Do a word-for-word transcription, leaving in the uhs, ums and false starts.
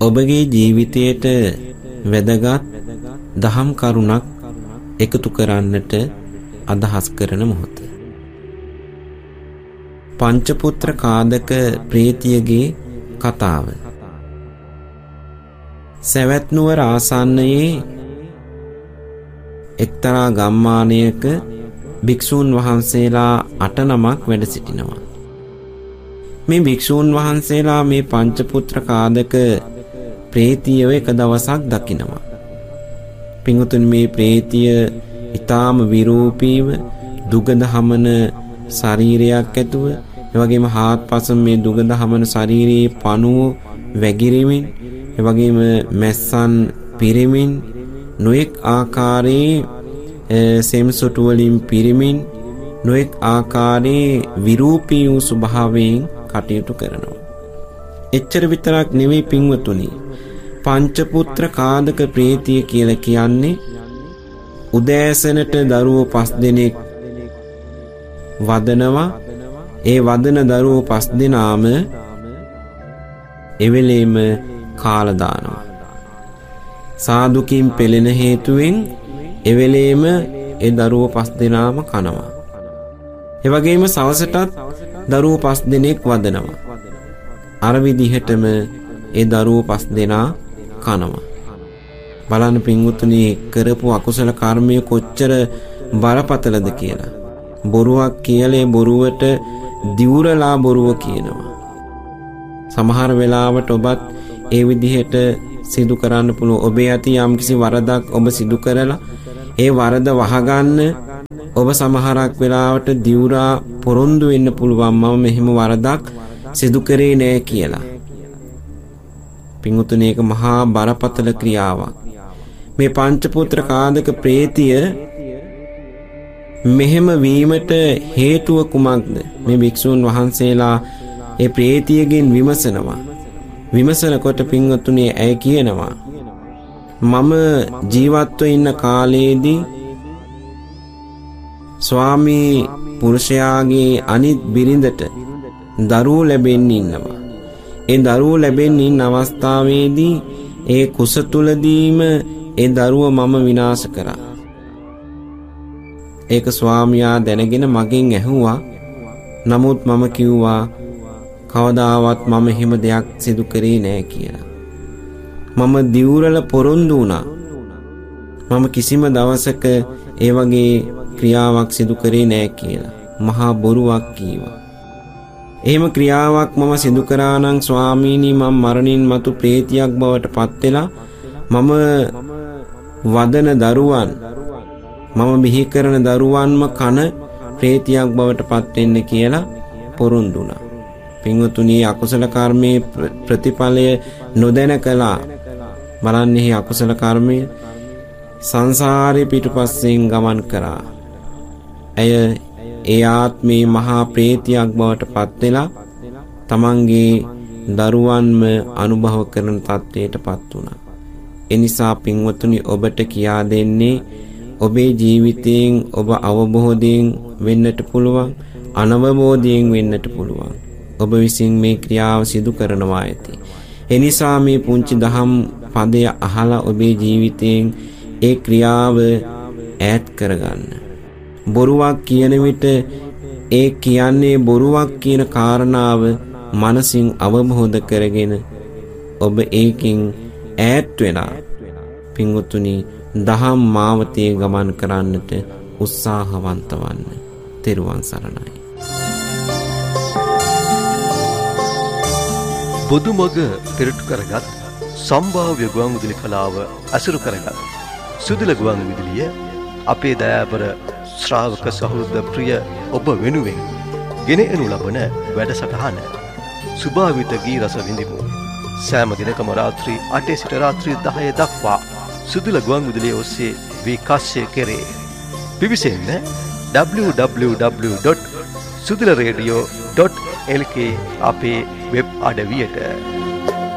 ඔබගේ ජීවිතයට වැදගත් දහම් කරුණක් එකතු කරන්නට අදහස් කරන මොහොත. පංචපුත්‍ර කාදක ප්‍රේතියගේ කතාව. සවැත් නුවර ආසන්නයේ එක්තරා ගම්මානයක භික්ෂූන් වහන්සේලා අට නමක් වැඩ සිටිනවා. මේ භික්ෂූන් වහන්සේලා මේ පංචපුත්‍ර කාදක ප්‍රේතියව එක දවසක් දකිනවා. පින්වතුනි, මේ ප්‍රේතිය ඊටාම විරූපීව දුගඳ හමන ශරීරයක් ඇතුව, එවැගේම හාත්පස මේ දුගඳ හමන ශරීරයේ පණුව වැగిරෙමින්, එවැගේම මැස්සන් පිරෙමින්, නොඑක් ආකාරයේ සෙම්සොටු වලින් පිරෙමින්, නොඑක් ආකාරයේ විරූපී වූ ස්වභාවයෙන් කටයුතු කරනවා. එච්චර විතරක් නෙවෙයි පින්වතුනි, පංචපුත්‍ර කාදක ප්‍රේතිය කියලා කියන්නේ උදෑසනට දරුවෝ පස් දෙනෙක් වදනවා. ඒ වදන දරුවෝ පස් දෙනාම එවෙලෙම කාලා දානවා. සාදුකින් පෙළෙන හේතුවෙන් එවෙලෙම ඒ දරුවෝ පස් දෙනාම කනවා. ඒ වගේම සවසටත් දරුවෝ පස් දෙනෙක් වදනවා. අර විදිහටම ඒ දරුවෝ පස් දෙනා කනවා. බලන්න පින්වතුනි, කරපු අකුසල කර්මය කොච්චර බරපතලද කියලා. බොරුවක් කියලා බොරුවට දිවුරලා බොරුව කියනවා. සමහර වෙලාවට ඔබත් ඒ විදිහට සිදු කරන්න පුළුවන්. ඔබේ අති යම්කිසි වරදක් ඔබ සිදු කරලා ඒ වරද වහගන්න ඔබ සමහරක් වෙලාවට දිවුරා පොරොන්දු වෙන්න පුළුවන්, මම මෙහෙම වරදක් සිදු කරේ නෑ කියලා. පින්වතුනි, ඒක මහා බරපතල ක්‍රියාවක්. මේ පංචපුත්‍ර කාදක ප්‍රේතිය මෙහෙම වීමට හේතුව කුමක්ද? මේ භික්ෂූන් වහන්සේලා ඒ ප්‍රේතියගෙන් විමසනවා. විමසනකොට පින්වතුනි, ඇය කියනවා, මම ජීවත්ව ඉන්න කාලයේදී ස්වාමී පුරුෂයාගේ අනිත් බිරිඳට දරුවෝ ලැබෙන්න ඉන්නවා. ඒ දරුවෝ ලැබෙන්න ඉන්න අවස්ථාවේදී ඒ කුස තුලදීම ඒ දරුව මම විනාශ කරා. ඒක ස්වාමියා දැනගෙන මගෙන් ඇහුවා. නමුත් මම කිව්වා කවදාවත් මම එහෙම දෙයක් සිදු කරේ නෑ කියලා. මම දිවුරල පොරොන්දු වුණා. මම කිසිම දවසක ඒ වගේ ක්‍රියාවක් සිදු කරේ නෑ කියලා. මහා බොරුවක් කීවා. එහෙම ක්‍රියාවක් මම සිදු කරා නම් ස්වාමීනි, මම මරණින් මතු ප්‍රේතියක් බවට පත් වෙලා මම වදන දරුවන්, මම බිහි කරන දරුවන්ම කන ප්‍රේතියක් බවට පත් වෙන්න කියලා පොරොන්දු වුණා. පින්වතුනි, අකුසල කර්මයේ ප්‍රතිඵලය නොදැන කළා. බලන්නේ අකුසල කර්මය සංසාරේ පිටුපස්සෙන් ගමන් කරා. ඇය ඒ ආත්මේ මහා ප්‍රේතියක් බවට පත් වෙලා තමන්ගේ දරුවන්ම අනුභව කරන තත්ත්වයට පත් වුණා. එනිසා පින්වතුනි, ඔබට කියා දෙන්නේ, ඔබේ ජීවිතයෙන් ඔබ අවබෝධයෙන් වෙන්නට පුළුවන්, අනවබෝධයෙන් වෙන්නට පුළුවන්. ඔබ විසින් මේ ක්‍රියාව සිදු කරනවා ඇති. එනිසා මේ පුංචි දහම් පදය අහලා ඔබේ ජීවිතයෙන් ඒ ක්‍රියාව ඈත් කරගන්න. බොරුවක් කියන විට ඒ කියන්නේ බොරුවක් කියන කාරණාව මනසින් අවබෝධ කරගෙන ඔබ ඒකින් ඈත් වෙලා පින්වතුනි, දහම් මාවතේ ගමන් කරන්නට උත්සාහවන්ත වන්න. තෙරුවන් සරණයි. බුදුමග පෙරටු කරගත් සම්භාව්‍ය ගුවන් විදුලි කලාව අසුරු කරගත් සුදුල ගුවන් විදුලිය අපේ දයාබර ශ්‍රාවක සහෘද ප්‍රිය ඔබ වෙනුවෙන් ගෙන එනු ලබන වැඩසටහන සුභාවිත ගී රස විඳිමු. සෑම දිනකම රාත්‍රී අටේ සිට රාත්‍රී දහය දක්වා සුදුල ගුවන් විදුලිය ඔස්සේ විකාශය කෙරේ. පිවිසෙන්න W W W dot සුදුල radio dot L කේ අපේ වෙබ් අඩවියට.